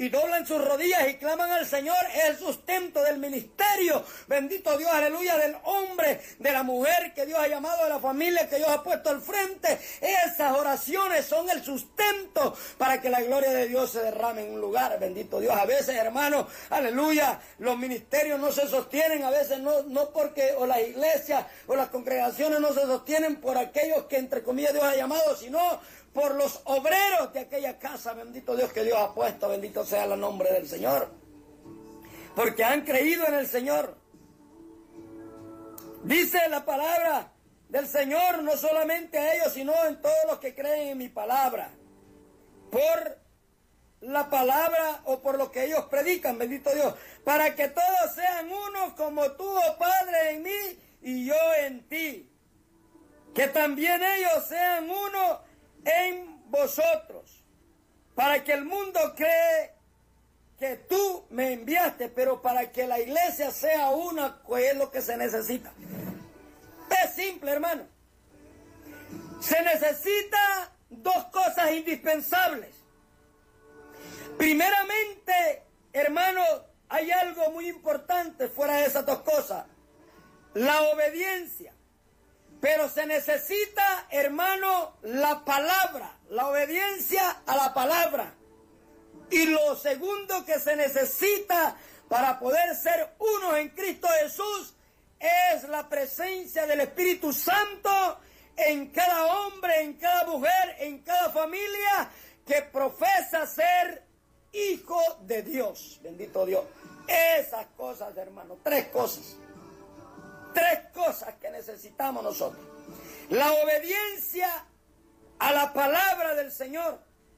y doblan sus rodillas y claman al Señor, es el sustento del ministerio. Bendito Dios, aleluya, del hombre, de la mujer que Dios ha llamado, de la familia que Dios ha puesto al frente. Esas oraciones son el sustento para que la gloria de Dios se derrame en un lugar. Bendito Dios. A veces, hermanos, aleluya, los ministerios no se sostienen, a veces no porque, o las iglesias o las congregaciones no se sostienen por aquellos que entre comillas Dios ha llamado, sino por los obreros de aquella casa. Bendito Dios, que Dios ha puesto. Bendito sea el nombre del Señor, porque han creído en el Señor. Dice la palabra del Señor, no solamente a ellos, sino en todos los que creen en mi palabra, por la palabra o por lo que ellos predican. Bendito Dios, para que todos sean uno, como tú, oh Padre, en mí y yo en ti, que también ellos sean uno en vosotros, para que el mundo cree que tú me enviaste, pero para que la iglesia sea una, que es lo que se necesita. Es simple, hermano. Se necesita dos cosas indispensables. Primeramente, hermano, hay algo muy importante fuera de esas dos cosas: la obediencia. Pero se necesita, hermano, la palabra, la obediencia a la palabra. Y lo segundo que se necesita para poder ser uno en Cristo Jesús es la presencia del Espíritu Santo en cada hombre, en cada mujer, en cada familia que profesa ser hijo de Dios. Bendito Dios. Esas cosas, hermano, tres cosas que necesitamos nosotros: la obediencia a la palabra del Señor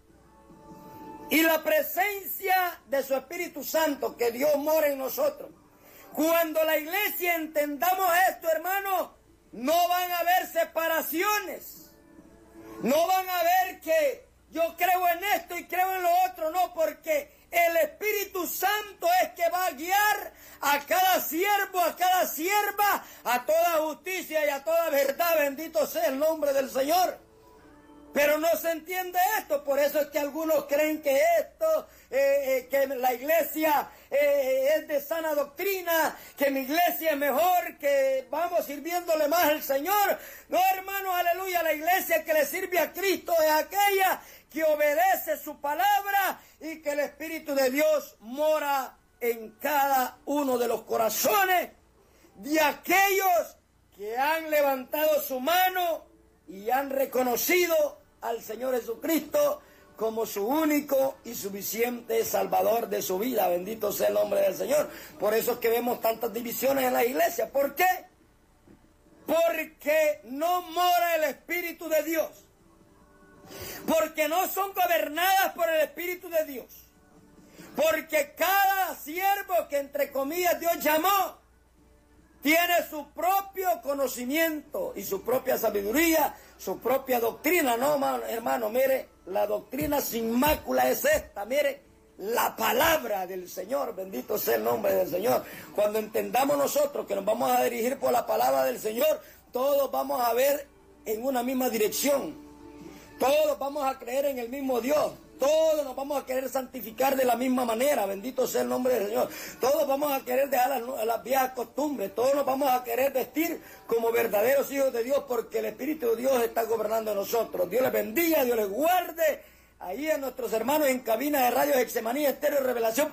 y la presencia de su Espíritu Santo, que Dios mora en nosotros. Cuando la iglesia entendamos esto, hermano, no van a haber separaciones, no van a ver que yo creo en esto y creo en lo otro, no, porque el Espíritu Santo es que va a guiar a cada siervo, a cada sierva, a toda justicia y a toda verdad. Bendito sea el nombre del Señor. Pero no se entiende esto, por eso es que algunos creen que esto, que la iglesia es de sana doctrina, que mi iglesia es mejor, que vamos sirviéndole más al Señor. No, hermano, aleluya, la iglesia que le sirve a Cristo es aquella que obedece su palabra y que el Espíritu de Dios mora en cada uno de los corazones de aquellos que han levantado su mano y han reconocido al Señor Jesucristo como su único y suficiente Salvador de su vida. Bendito sea el nombre del Señor. Por eso es que vemos tantas divisiones en la iglesia. ¿Por qué? Porque no mora el Espíritu de Dios. Porque no son gobernadas por el Espíritu de Dios. Porque cada siervo que entre comillas Dios llamó tiene su propio conocimiento y su propia sabiduría, su propia doctrina. No, hermano, mire, la doctrina sin mácula es esta, mire, la palabra del Señor. Bendito sea el nombre del Señor. Cuando entendamos nosotros que nos vamos a dirigir por la palabra del Señor, todos vamos a ver en una misma dirección. Todos vamos a creer en el mismo Dios. Todos nos vamos a querer santificar de la misma manera. Bendito sea el nombre del Señor. Todos vamos a querer dejar las viejas costumbres. Todos nos vamos a querer vestir como verdaderos hijos de Dios, porque el Espíritu de Dios está gobernando en nosotros. Dios les bendiga, Dios les guarde. Ahí a nuestros hermanos en cabina de Radio Getsemaní, Estéreo y Revelación.